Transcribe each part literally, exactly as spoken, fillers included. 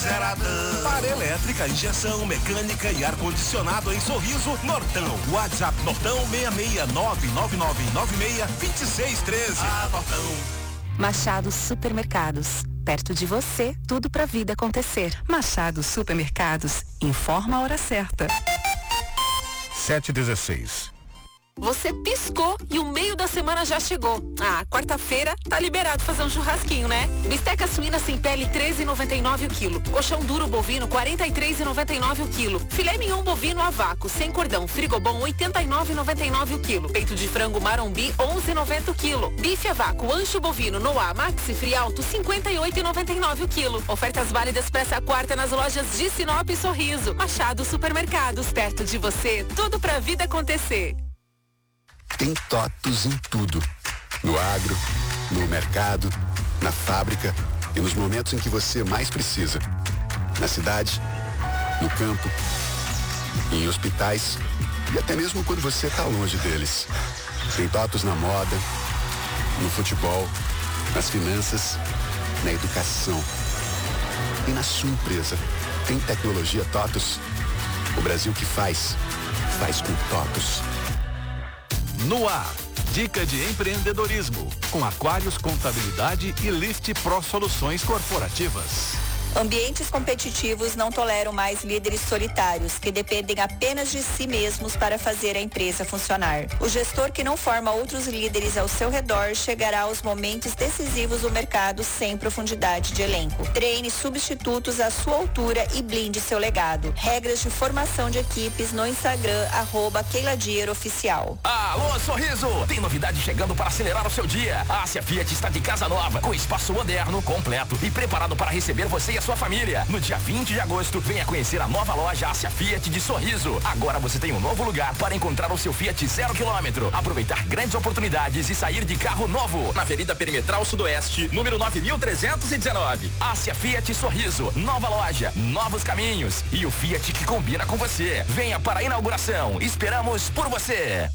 Zeradão. Para elétrica, injeção, mecânica e ar-condicionado em Sorriso, Nortão. WhatsApp Nortão seis seis nove nove nove nove seis dois seis um três. Ah, Nortão. Machado Supermercados. Perto de você, tudo pra vida acontecer. Machado Supermercados. Informa a hora certa. sete e dezesseis. Você piscou e o meio da semana já chegou. Ah, quarta-feira tá liberado fazer um churrasquinho, né? Bisteca suína sem pele treze reais e noventa e nove centavos o quilo. Colchão duro bovino quarenta e três reais e noventa e nove centavos o quilo. Filé mignon bovino a vácuo sem cordão frigobom oitenta e nove reais e noventa e nove centavos o quilo. Peito de frango marombi onze reais e noventa centavos o quilo. Bife a vácuo ancho bovino Noah Maxi Frialto cinquenta e oito reais e noventa e nove centavos o quilo. Ofertas válidas para essa quarta nas lojas de Sinop e Sorriso. Machado Supermercados, perto de você, tudo pra vida acontecer. Tem TOTUS em tudo. No agro, no mercado, na fábrica e nos momentos em que você mais precisa. Na cidade, no campo, em hospitais e até mesmo quando você está longe deles. Tem TOTUS na moda, no futebol, nas finanças, na educação e na sua empresa. Tem tecnologia TOTUS. O Brasil que faz, faz com TOTUS. No ar, dica de empreendedorismo, com Aquários Contabilidade e Lift Pro Soluções Corporativas. Ambientes competitivos não toleram mais líderes solitários, que dependem apenas de si mesmos para fazer a empresa funcionar. O gestor que não forma outros líderes ao seu redor chegará aos momentos decisivos do mercado sem profundidade de elenco. Treine substitutos à sua altura e blinde seu legado. Regras de formação de equipes no Instagram, arroba Keila Dier Oficial. Alô, Sorriso! Tem novidade chegando para acelerar o seu dia. A Ásia Fiat está de casa nova, com espaço moderno, completo e preparado para receber você e a sua família. No dia vinte de agosto, venha conhecer a nova loja Ásia Fiat de Sorriso. Agora você tem um novo lugar para encontrar o seu Fiat zero quilômetro, aproveitar grandes oportunidades e sair de carro novo. Na Avenida Perimetral Sudoeste, número nove mil trezentos e dezenove. Ásia Fiat Sorriso, nova loja, novos caminhos e o Fiat que combina com você. Venha para a inauguração. Esperamos por você.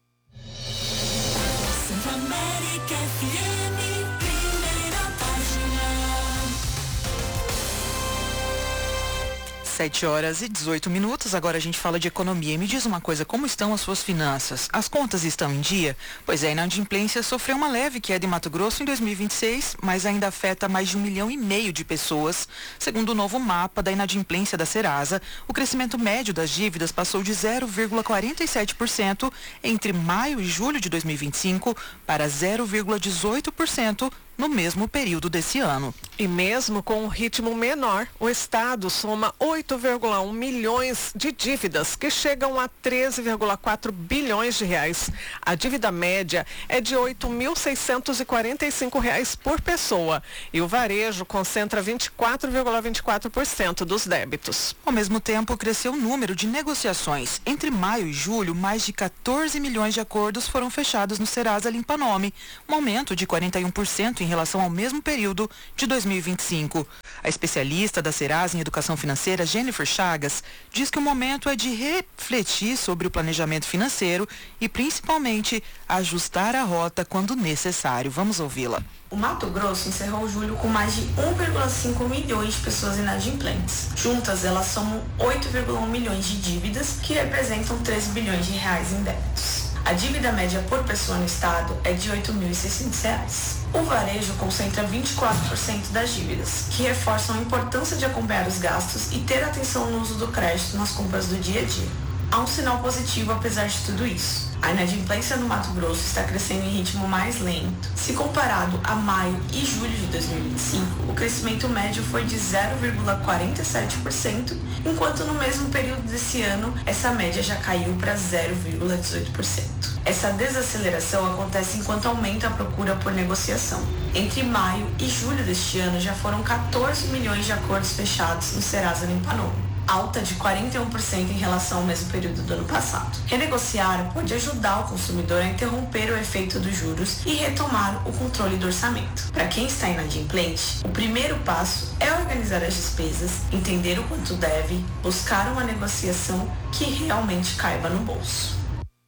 sete horas e dezoito minutos, agora a gente fala de economia. E me diz uma coisa, como estão as suas finanças? As contas estão em dia? Pois é, a inadimplência sofreu uma leve queda em Mato Grosso em dois mil e vinte e seis, mas ainda afeta mais de um milhão e meio de pessoas. Segundo o novo mapa da inadimplência da Serasa, o crescimento médio das dívidas passou de zero vírgula quarenta e sete por cento entre maio e julho de dois mil e vinte e cinco para zero vírgula dezoito por cento no mesmo período desse ano. E mesmo com um ritmo menor, o Estado soma oito vírgula um milhões de dívidas, que chegam a treze vírgula quatro bilhões de reais. A dívida média é de oito mil seiscentos e quarenta e cinco reais por pessoa e o varejo concentra vinte e quatro vírgula vinte e quatro por cento dos débitos. Ao mesmo tempo, cresceu o número de negociações. Entre maio e julho, mais de quatorze milhões de acordos foram fechados no Serasa Limpa Nome, um aumento de quarenta e um por cento em relação ao mesmo período de dois mil e vinte e cinco. A especialista da Serasa em Educação Financeira, Jennifer Chagas, diz que o momento é de refletir sobre o planejamento financeiro e, principalmente, ajustar a rota quando necessário. Vamos ouvi-la. O Mato Grosso encerrou julho com mais de um vírgula cinco milhões de pessoas inadimplentes. Juntas, elas somam oito vírgula um milhões de dívidas, que representam treze bilhões de reais em débitos. A dívida média por pessoa no estado é de oito mil e seiscentos reais. O varejo concentra vinte e quatro por cento das dívidas, que reforçam a importância de acompanhar os gastos e ter atenção no uso do crédito nas compras do dia a dia. Há um sinal positivo apesar de tudo isso. A inadimplência no Mato Grosso está crescendo em ritmo mais lento. Se comparado a maio e julho de dois mil e vinte e cinco, o crescimento médio foi de zero vírgula quarenta e sete por cento, enquanto no mesmo período desse ano, essa média já caiu para zero vírgula dezoito por cento. Essa desaceleração acontece enquanto aumenta a procura por negociação. Entre maio e julho deste ano, já foram quatorze milhões de acordos fechados no Serasa Limpa Nome, alta de quarenta e um por cento em relação ao mesmo período do ano passado. Renegociar pode ajudar o consumidor a interromper o efeito dos juros e retomar o controle do orçamento. Para quem está inadimplente, o primeiro passo é organizar as despesas, entender o quanto deve, buscar uma negociação que realmente caiba no bolso.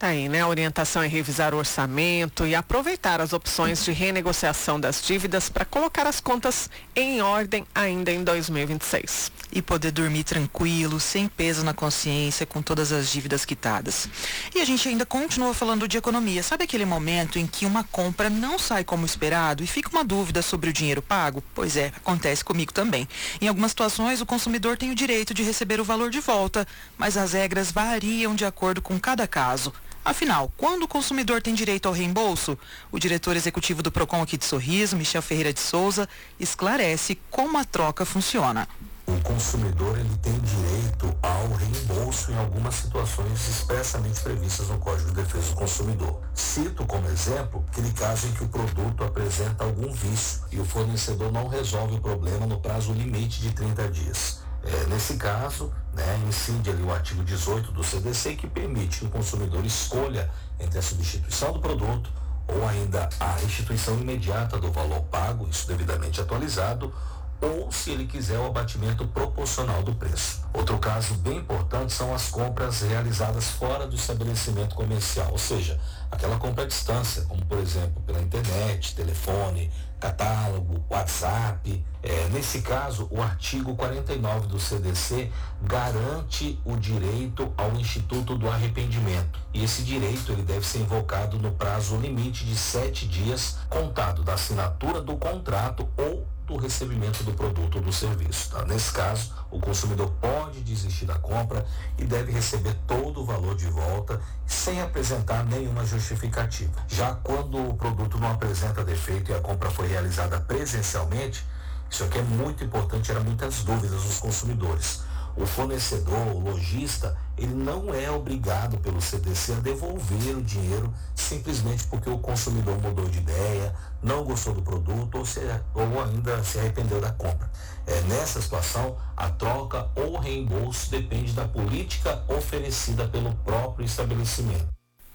Tá aí, né? A orientação é revisar o orçamento e aproveitar as opções de renegociação das dívidas para colocar as contas em ordem ainda em dois mil e vinte e seis. E poder dormir tranquilo, sem peso na consciência, com todas as dívidas quitadas. E a gente ainda continua falando de economia. Sabe aquele momento em que uma compra não sai como esperado e fica uma dúvida sobre o dinheiro pago? Pois é, acontece comigo também. Em algumas situações, o consumidor tem o direito de receber o valor de volta, mas as regras variam de acordo com cada caso. Afinal, quando o consumidor tem direito ao reembolso? O diretor executivo do Procon aqui de Sorriso, Michel Ferreira de Souza, esclarece como a troca funciona. O consumidor ele tem direito ao reembolso em algumas situações expressamente previstas no Código de Defesa do Consumidor. Cito como exemplo aquele caso em que o produto apresenta algum vício e o fornecedor não resolve o problema no prazo limite de trinta dias. É, nesse caso, né, incide ali o artigo dezoito do C D C, que permite que o consumidor escolha entre a substituição do produto ou ainda a restituição imediata do valor pago, isso devidamente atualizado, ou, se ele quiser, o abatimento proporcional do preço. Outro caso bem importante são as compras realizadas fora do estabelecimento comercial, ou seja, aquela compra à distância, como por exemplo pela internet, telefone, catálogo, WhatsApp. É, nesse caso, o artigo quarenta e nove do C D C garante o direito ao Instituto do Arrependimento. E esse direito ele deve ser invocado no prazo limite de sete dias, contado da assinatura do contrato ou do recebimento do produto ou do serviço. Tá? Nesse caso, o consumidor pode desistir da compra e deve receber todo o valor de volta sem apresentar nenhuma justificativa. Já quando o produto não apresenta defeito e a compra foi realizada presencialmente, isso aqui é muito importante, gera muitas dúvidas dos consumidores. O fornecedor, o lojista, ele não é obrigado pelo C D C a devolver o dinheiro simplesmente porque o consumidor mudou de ideia, não gostou do produto ou, se, ou ainda se arrependeu da compra. É, nessa situação, a troca ou reembolso depende da política oferecida pelo próprio estabelecimento.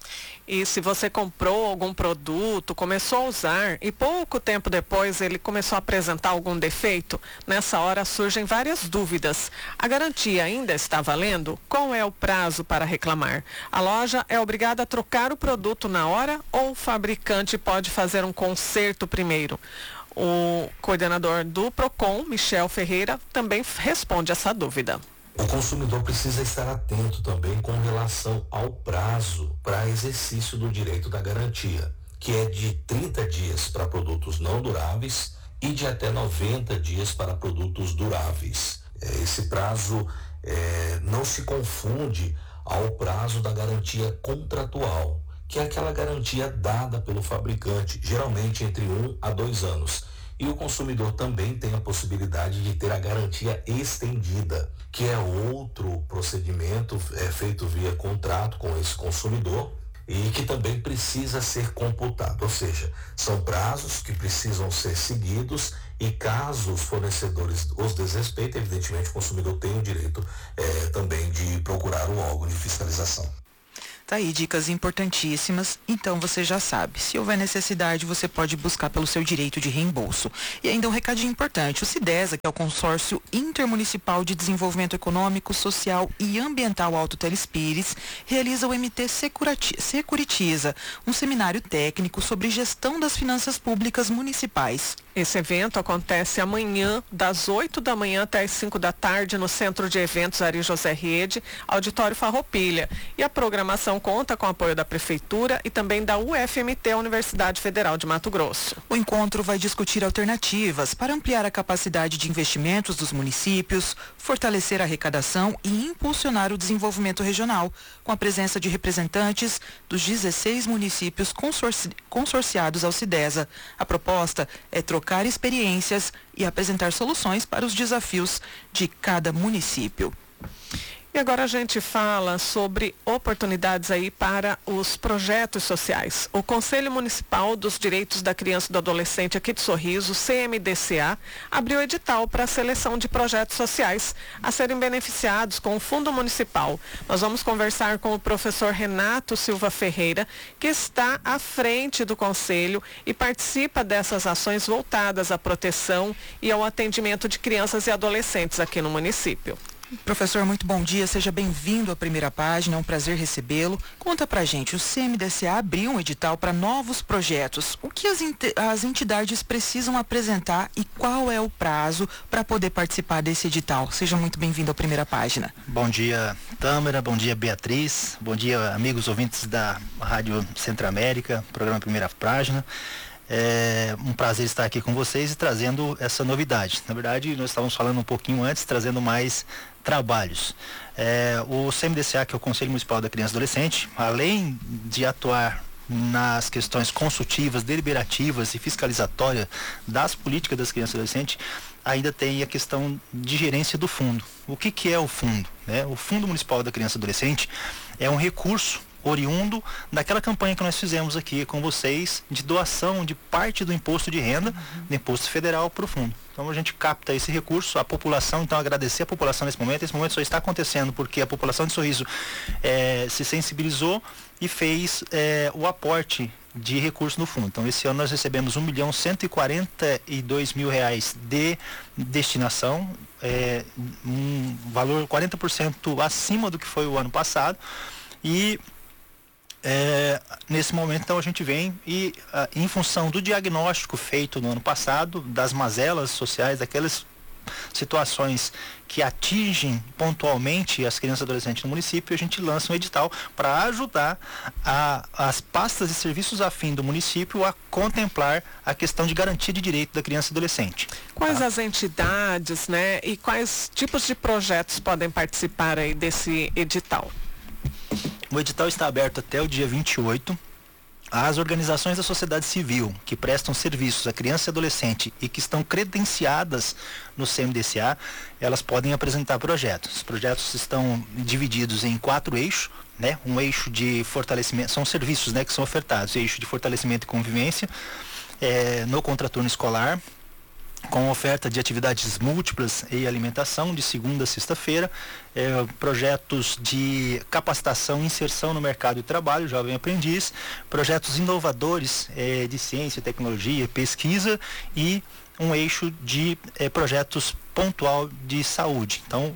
E se você comprou algum produto, começou a usar e pouco tempo depois ele começou a apresentar algum defeito, nessa hora surgem várias dúvidas. A garantia ainda está valendo? Qual é o prazo para reclamar? A loja é obrigada a trocar o produto na hora ou o fabricante pode fazer um conserto primeiro? O coordenador do Procon, Michel Ferreira, também responde essa dúvida. O consumidor precisa estar atento também com relação ao prazo para exercício do direito da garantia, que é de trinta dias para produtos não duráveis e de até noventa dias para produtos duráveis. Esse prazo é, não se confunde ao prazo da garantia contratual, que é aquela garantia dada pelo fabricante, geralmente entre um a dois anos. E o consumidor também tem a possibilidade de ter a garantia estendida, que é outro procedimento é, feito via contrato com esse consumidor e que também precisa ser computado. Ou seja, são prazos que precisam ser seguidos e caso os fornecedores os desrespeitem, evidentemente o consumidor tem o direito é, também de procurar o órgão de fiscalização. Tá aí, dicas importantíssimas. Então você já sabe, se houver necessidade, você pode buscar pelo seu direito de reembolso. E ainda um recadinho importante, o CIDESA, que é o Consórcio Intermunicipal de Desenvolvimento Econômico, Social e Ambiental Alto Telespires, realiza o M T Securitiza, um seminário técnico sobre gestão das finanças públicas municipais. Esse evento acontece amanhã, das oito da manhã até as cinco da tarde, no Centro de Eventos Ari José Riede, Auditório Farroupilha. E a programação conta com o apoio da Prefeitura e também da U F M T, Universidade Federal de Mato Grosso. O encontro vai discutir alternativas para ampliar a capacidade de investimentos dos municípios, fortalecer a arrecadação e impulsionar o desenvolvimento regional, com a presença de representantes dos dezesseis municípios consorci- consorciados ao CIDESA. A proposta é trocar experiências e apresentar soluções para os desafios de cada município. E agora a gente fala sobre oportunidades aí para os projetos sociais. O Conselho Municipal dos Direitos da Criança e do Adolescente aqui de Sorriso, C M D C A, abriu edital para a seleção de projetos sociais a serem beneficiados com o Fundo Municipal. Nós vamos conversar com o professor Renato Silva Ferreira, que está à frente do Conselho e participa dessas ações voltadas à proteção e ao atendimento de crianças e adolescentes aqui no município. Professor, muito bom dia, seja bem-vindo à Primeira Página, é um prazer recebê-lo. Conta pra gente, o C M D C A abriu um edital para novos projetos. O que as, as entidades precisam apresentar e qual é o prazo para poder participar desse edital? Seja muito bem-vindo à Primeira Página. Bom dia, Tâmara, bom dia, Beatriz, bom dia, amigos ouvintes da Rádio Centro-América, programa Primeira Página. É um prazer estar aqui com vocês e trazendo essa novidade. Na verdade, nós estávamos falando um pouquinho antes, trazendo mais trabalhos. É, o C M D C A, que é o Conselho Municipal da Criança e Adolescente, além de atuar nas questões consultivas, deliberativas e fiscalizatórias das políticas das crianças e adolescentes, ainda tem a questão de gerência do fundo. O que, que é o fundo? Né? O Fundo Municipal da Criança e Adolescente é um recurso oriundo daquela campanha que nós fizemos aqui com vocês de doação de parte do imposto de renda, uhum. do imposto federal para o fundo. Então a gente capta esse recurso, a população, então agradecer a população nesse momento. Esse momento só está acontecendo porque a população de Sorriso é, se sensibilizou e fez é, o aporte de recursos no fundo. Então esse ano nós recebemos um milhão cento e quarenta e dois mil reais de destinação, é, um valor quarenta por cento acima do que foi o ano passado. E É, nesse momento, então, a gente vem e, ah, em função do diagnóstico feito no ano passado, das mazelas sociais, daquelas situações que atingem pontualmente as crianças e adolescentes no município, a gente lança um edital para ajudar a, as pastas e serviços afins do município a contemplar a questão de garantia de direito da criança e adolescente. Quais tá? as entidades, né, e quais tipos de projetos podem participar aí desse edital? O edital está aberto até o dia vinte e oito. As organizações da sociedade civil que prestam serviços à criança e adolescente e que estão credenciadas no C M D C A, elas podem apresentar projetos. Os projetos estão divididos em quatro eixos, né? Um eixo de fortalecimento, são serviços, né, que são ofertados, eixo de fortalecimento e convivência é, no contraturno escolar, com oferta de atividades múltiplas e alimentação de segunda a sexta-feira, eh, projetos de capacitação e inserção no mercado de trabalho, jovem aprendiz, projetos inovadores eh, de ciência, tecnologia, pesquisa e um eixo de eh, projetos pontual de saúde. Então,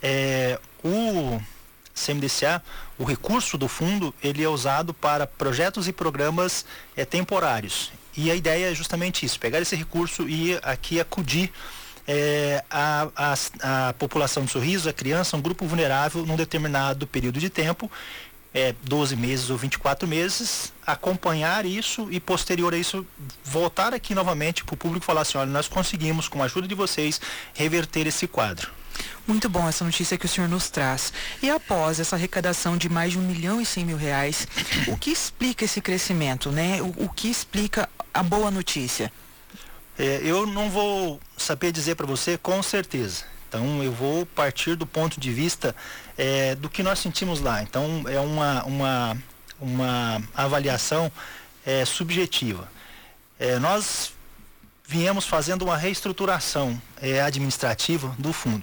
eh, o C M D C A, o recurso do fundo, ele é usado para projetos e programas eh, temporários. E a ideia é justamente isso, pegar esse recurso e aqui acudir é, a, a, a população de Sorriso, a criança, um grupo vulnerável num determinado período de tempo, é, doze meses ou vinte e quatro meses, acompanhar isso e posterior a isso voltar aqui novamente para o público e falar assim, olha, nós conseguimos, com a ajuda de vocês, reverter esse quadro. Muito bom essa notícia que o senhor nos traz. E após essa arrecadação de mais de um milhão e cem mil reais, o que explica esse crescimento, né? O, o que explica a boa notícia? É, eu não vou saber dizer para você com certeza. Então eu vou partir do ponto de vista é, do que nós sentimos lá. Então é uma, uma, uma avaliação é, subjetiva. É, nós viemos fazendo uma reestruturação é, administrativa do fundo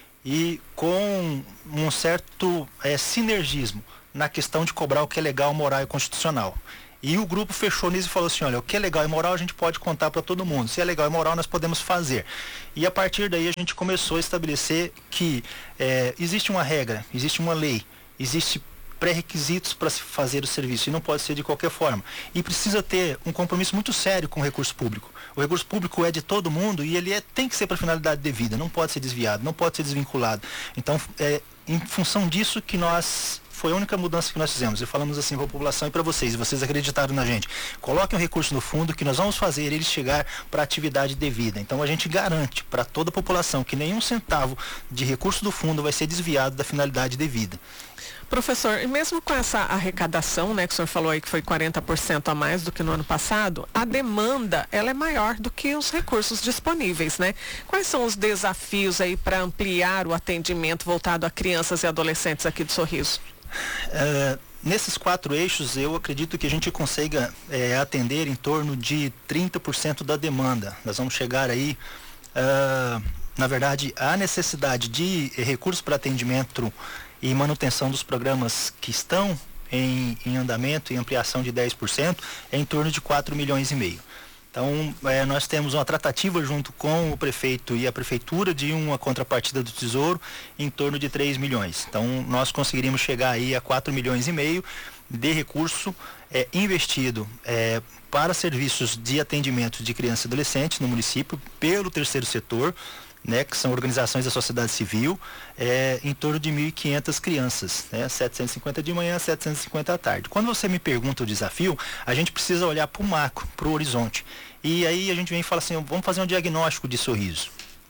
e com um certo é, sinergismo na questão de cobrar o que é legal, moral e constitucional. E o grupo fechou nisso e falou assim, olha, o que é legal e moral a gente pode contar para todo mundo. Se é legal e moral nós podemos fazer. E a partir daí a gente começou a estabelecer que é, existe uma regra, existe uma lei, existe pré-requisitos para se fazer o serviço e não pode ser de qualquer forma. E precisa ter um compromisso muito sério com o recurso público. O recurso público é de todo mundo e ele é, tem que ser para finalidade devida, não pode ser desviado, não pode ser desvinculado. Então, é em função disso que nós... Foi a única mudança que nós fizemos. E falamos assim para a população e para vocês, e vocês acreditaram na gente. Coloquem um recurso no fundo que nós vamos fazer ele chegar para a atividade devida. Então a gente garante para toda a população que nenhum centavo de recurso do fundo vai ser desviado da finalidade devida. Professor, e mesmo com essa arrecadação, né, que o senhor falou aí que foi quarenta por cento a mais do que no ano passado, a demanda, ela é maior do que os recursos disponíveis, né? Quais são os desafios aí para ampliar o atendimento voltado a crianças e adolescentes aqui de Sorriso? Uh, nesses quatro eixos, eu acredito que a gente consiga é, atender em torno de trinta por cento da demanda. Nós vamos chegar aí, uh, na verdade, a necessidade de recursos para atendimento e manutenção dos programas que estão em, em andamento e ampliação de dez por cento é em torno de quatro milhões e meio. Então, é, nós temos uma tratativa junto com o prefeito e a prefeitura de uma contrapartida do Tesouro em torno de três milhões. Então, nós conseguiríamos chegar aí a quatro milhões e meio de recurso é, investido é, para serviços de atendimento de criança e adolescente no município pelo terceiro setor, né, que são organizações da sociedade civil, é, em torno de mil e quinhentas crianças, né, setecentos e cinquenta de manhã, setecentos e cinquenta à tarde. Quando você me pergunta o desafio, a gente precisa olhar para o macro, para o horizonte. E aí a gente vem e fala assim, vamos fazer um diagnóstico de Sorriso.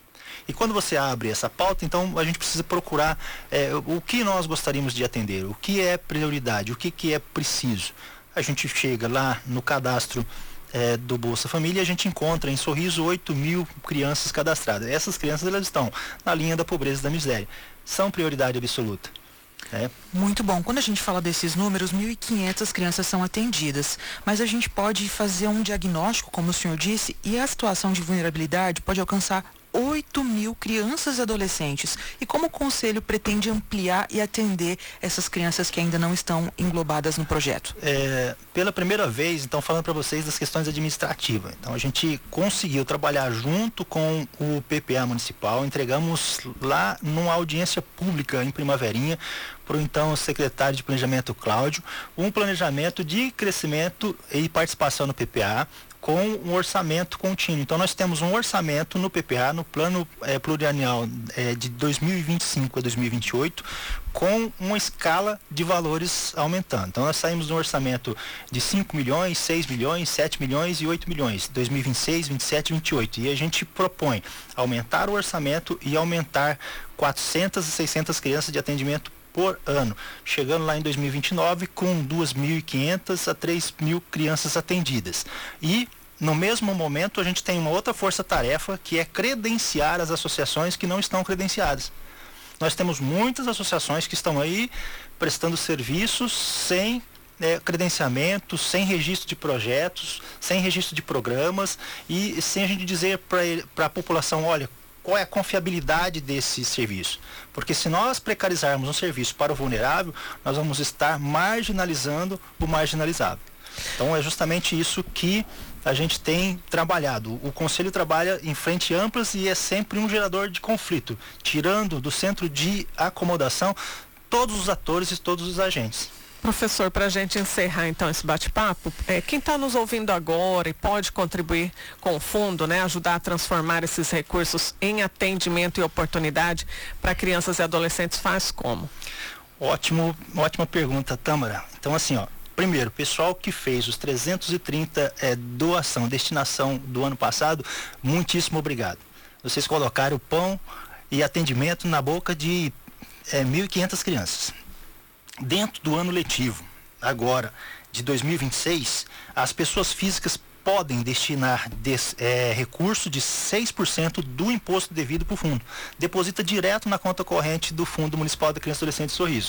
E quando você abre essa pauta, então a gente precisa procurar é, o que nós gostaríamos de atender, o que é prioridade, o que, que é preciso. A gente chega lá no cadastro É, do Bolsa Família, a gente encontra em Sorriso oito mil crianças cadastradas. Essas crianças, elas estão na linha da pobreza e da miséria. São prioridade absoluta. É. Muito bom. Quando a gente fala desses números, mil e quinhentas crianças são atendidas, mas a gente pode fazer um diagnóstico, como o senhor disse, e a situação de vulnerabilidade pode alcançar oito mil crianças e adolescentes. E como o Conselho pretende ampliar e atender essas crianças que ainda não estão englobadas no projeto? É, pela primeira vez, então, falando para vocês das questões administrativas. Então, a gente conseguiu trabalhar junto com o P P A municipal, entregamos lá numa audiência pública em Primaverinha, para o então secretário de Planejamento Cláudio, um planejamento de crescimento e participação no P P A, com um orçamento contínuo. Então nós temos um orçamento no P P A, no plano é, plurianual é, de dois mil e vinte e cinco a dois mil e vinte e oito, com uma escala de valores aumentando. Então nós saímos de um orçamento de cinco milhões, seis milhões, sete milhões e oito milhões, dois mil e vinte e seis, vinte e sete, vinte e oito. E a gente propõe aumentar o orçamento e aumentar quatrocentas e seiscentas crianças de atendimento por ano, chegando lá em dois mil e vinte e nove com duas mil e quinhentas a três mil crianças atendidas. E no mesmo momento a gente tem uma outra força-tarefa que é credenciar as associações que não estão credenciadas. Nós temos muitas associações que estão aí prestando serviços sem é, credenciamento, sem registro de projetos, sem registro de programas e sem a gente dizer para a população, olha, qual é a confiabilidade desse serviço. Porque se nós precarizarmos um serviço para o vulnerável, nós vamos estar marginalizando o marginalizado. Então é justamente isso que a gente tem trabalhado. O Conselho trabalha em frente amplas e é sempre um gerador de conflito, tirando do centro de acomodação todos os atores e todos os agentes. Professor, para a gente encerrar então esse bate-papo, é, quem está nos ouvindo agora e pode contribuir com o fundo, né, ajudar a transformar esses recursos em atendimento e oportunidade para crianças e adolescentes, faz como? Ótimo, ótima pergunta, Tâmara. Então assim, ó, primeiro, o pessoal que fez os trezentos e trinta é, doação, destinação do ano passado, muitíssimo obrigado. Vocês colocaram o pão e atendimento na boca de é, mil e quinhentas crianças. Dentro do ano letivo, agora, de dois mil e vinte e seis, as pessoas físicas podem destinar des, é, recurso de seis por cento do imposto devido para o fundo. Deposita direto na conta corrente do Fundo Municipal da Criança e Adolescente Sorriso.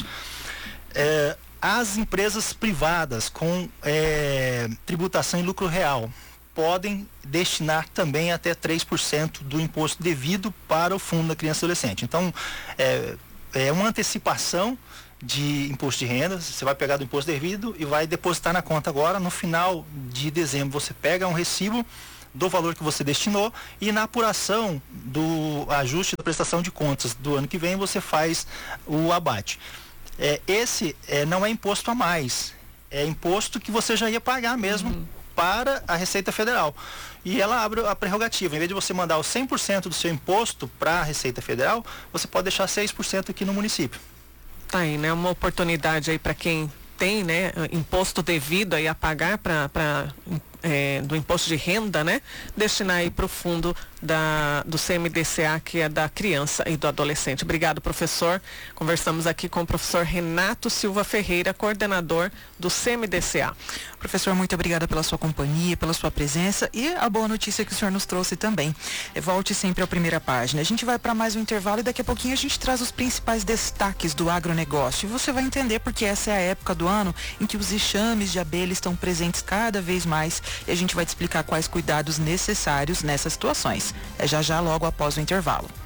É, as empresas privadas com é, tributação em lucro real podem destinar também até três por cento do imposto devido para o Fundo da Criança e Adolescente. Então, é, é uma antecipação de imposto de renda, você vai pegar do imposto devido e vai depositar na conta agora. No final de dezembro você pega um recibo do valor que você destinou e na apuração do ajuste da prestação de contas do ano que vem você faz o abate. É, esse é, não é imposto a mais, é imposto que você já ia pagar mesmo uhum. para a Receita Federal. E ela abre a prerrogativa, em vez de você mandar os cem por cento do seu imposto para a Receita Federal, você pode deixar seis por cento aqui no município. Tá aí, né? Uma oportunidade aí para quem tem, né, imposto devido aí a pagar para é, do imposto de renda, né? Destinar aí para o fundo da, do C M D C A, que é da criança e do adolescente. Obrigado, professor. Conversamos aqui com o professor Renato Silva Ferreira, coordenador do C M D C A. Professor, muito obrigada pela sua companhia, pela sua presença e a boa notícia que o senhor nos trouxe também. Volte sempre à primeira página. A gente vai para mais um intervalo e daqui a pouquinho a gente traz os principais destaques do agronegócio. E você vai entender porque essa é a época do ano em que os enxames de abelha estão presentes cada vez mais e a gente vai te explicar quais cuidados necessários nessas situações. É já já logo após o intervalo.